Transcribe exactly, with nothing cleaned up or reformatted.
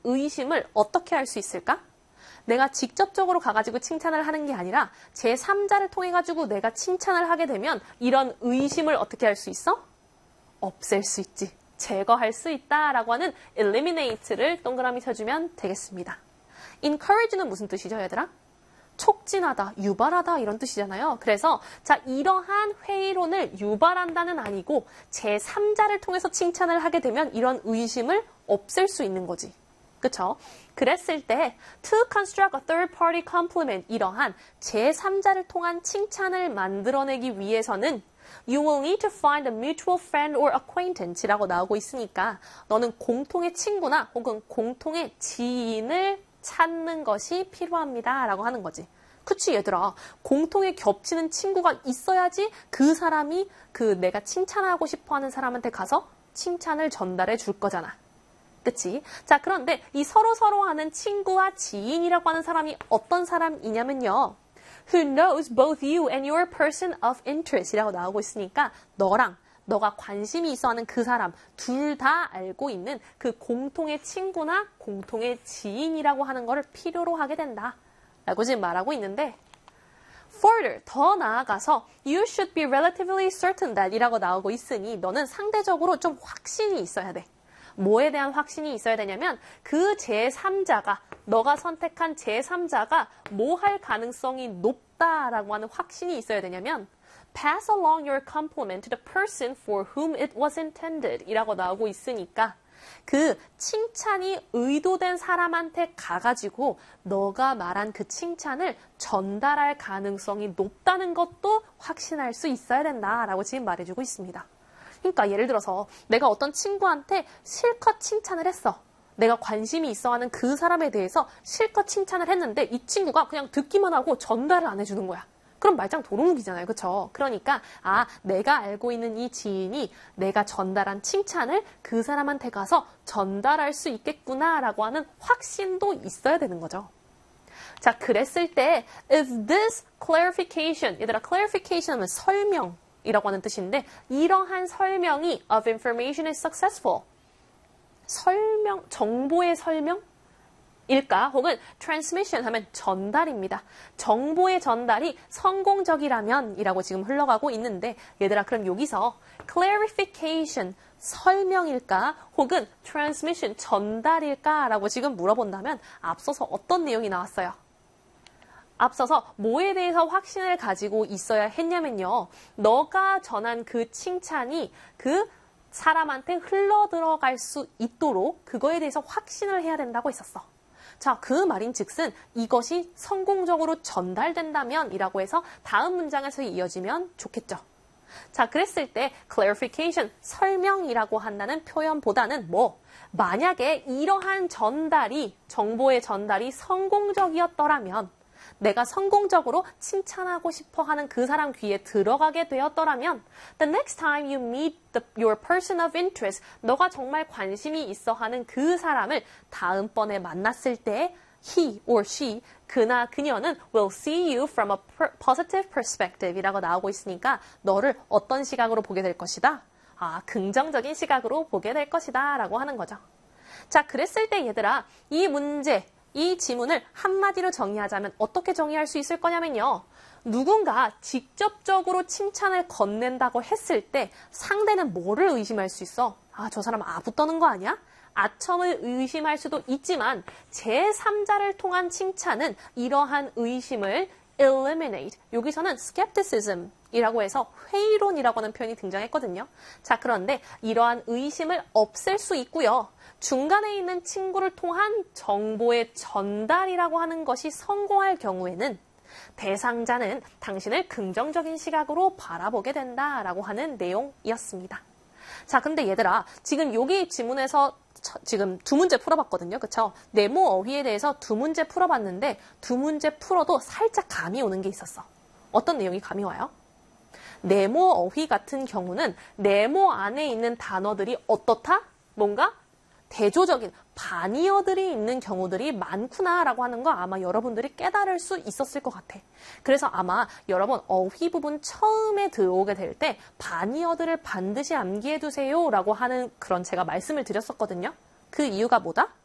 의심을 어떻게 할 수 있을까? 내가 직접적으로 가가지고 칭찬을 하는 게 아니라 제삼자를 통해가지고 내가 칭찬을 하게 되면 이런 의심을 어떻게 할 수 있어? 없앨 수 있지. 제거할 수 있다라고 하는 eliminate를 동그라미 쳐주면 되겠습니다. encourage는 무슨 뜻이죠, 얘들아? 촉진하다, 유발하다 이런 뜻이잖아요. 그래서 자 이러한 회의론을 유발한다는 아니고 제삼자를 통해서 칭찬을 하게 되면 이런 의심을 없앨 수 있는 거지. 그쵸? 그랬을 때 to construct a third party compliment 이러한 제삼자를 통한 칭찬을 만들어내기 위해서는 You will need to find a mutual friend or acquaintance라고 나오고 있으니까 너는 공통의 친구나 혹은 공통의 지인을 찾는 것이 필요합니다 라고 하는 거지. 그치 얘들아. 공통에 겹치는 친구가 있어야지 그 사람이 그 내가 칭찬하고 싶어하는 사람한테 가서 칭찬을 전달해 줄 거잖아. 그치? 자 그런데 이 서로서로 하는 친구와 지인이라고 하는 사람이 어떤 사람이냐면요. Who knows both you and your person of interest 이라고 나오고 있으니까 너랑 너가 관심이 있어 하는 그 사람 둘 다 알고 있는 그 공통의 친구나 공통의 지인이라고 하는 것을 필요로 하게 된다. 라고 지금 말하고 있는데 Further, 더 나아가서 You should be relatively certain that 이라고 나오고 있으니 너는 상대적으로 좀 확신이 있어야 돼. 뭐에 대한 확신이 있어야 되냐면 그 제삼자가 너가 선택한 제삼자가 뭐 할 가능성이 높다라고 하는 확신이 있어야 되냐면 Pass along your compliment to the person for whom it was intended 이라고 나오고 있으니까 그 칭찬이 의도된 사람한테 가가지고 너가 말한 그 칭찬을 전달할 가능성이 높다는 것도 확신할 수 있어야 된다라고 지금 말해주고 있습니다. 그러니까 예를 들어서 내가 어떤 친구한테 실컷 칭찬을 했어. 내가 관심이 있어하는 그 사람에 대해서 실컷 칭찬을 했는데 이 친구가 그냥 듣기만 하고 전달을 안 해주는 거야. 그럼 말짱 도루묵이잖아요. 그쵸? 그러니까 아 내가 알고 있는 이 지인이 내가 전달한 칭찬을 그 사람한테 가서 전달할 수 있겠구나라고 하는 확신도 있어야 되는 거죠. 자 그랬을 때 if this clarification, 얘들아 clarification 하면 설명이라고 하는 뜻인데 이러한 설명이 of information is successful. 설명, 정보의 설명? 일까? 혹은 transmission 하면 전달입니다. 정보의 전달이 성공적이라면 이라고 지금 흘러가고 있는데 얘들아 그럼 여기서 clarification 설명일까? 혹은 transmission 전달일까? 라고 지금 물어본다면 앞서서 어떤 내용이 나왔어요? 앞서서 뭐에 대해서 확신을 가지고 있어야 했냐면요. 너가 전한 그 칭찬이 그 사람한테 흘러들어갈 수 있도록 그거에 대해서 확신을 해야 된다고 했었어. 자, 그 말인 즉슨 이것이 성공적으로 전달된다면 이라고 해서 다음 문장에서 이어지면 좋겠죠. 자, 그랬을 때 clarification, 설명이라고 한다는 표현보다는 뭐? 만약에 이러한 전달이, 정보의 전달이 성공적이었더라면 내가 성공적으로 칭찬하고 싶어 하는 그 사람 귀에 들어가게 되었더라면 the next time you meet the, your person of interest 너가 정말 관심이 있어 하는 그 사람을 다음번에 만났을 때 he or she 그나 그녀는 will see you from a positive perspective 이라고 나오고 있으니까 너를 어떤 시각으로 보게 될 것이다? 아, 긍정적인 시각으로 보게 될 것이다 라고 하는 거죠. 자, 그랬을 때 얘들아 이 문제 이 지문을 한마디로 정의하자면 어떻게 정의할 수 있을 거냐면요. 누군가 직접적으로 칭찬을 건넨다고 했을 때 상대는 뭐를 의심할 수 있어? 아, 저 사람 아부 떠는 거 아니야? 아첨을 의심할 수도 있지만 제삼자를 통한 칭찬은 이러한 의심을 eliminate. 여기서는 skepticism 이라고 해서 회의론이라고 하는 표현이 등장했거든요. 자, 그런데 이러한 의심을 없앨 수 있고요. 중간에 있는 친구를 통한 정보의 전달이라고 하는 것이 성공할 경우에는 대상자는 당신을 긍정적인 시각으로 바라보게 된다라고 하는 내용이었습니다. 자, 근데 얘들아, 지금 여기 지문에서 지금 두 문제 풀어봤거든요. 그쵸? 네모 어휘에 대해서 두 문제 풀어봤는데 두 문제 풀어도 살짝 감이 오는 게 있었어. 어떤 내용이 감이 와요? 네모 어휘 같은 경우는 네모 안에 있는 단어들이 어떻다? 뭔가 대조적인 반이어들이 있는 경우들이 많구나라고 하는 거 아마 여러분들이 깨달을 수 있었을 것 같아. 그래서 아마 여러분 어휘 부분 처음에 들어오게 될 때 반이어들을 반드시 암기해 두세요 라고 하는 그런 제가 말씀을 드렸었거든요. 그 이유가 뭐다?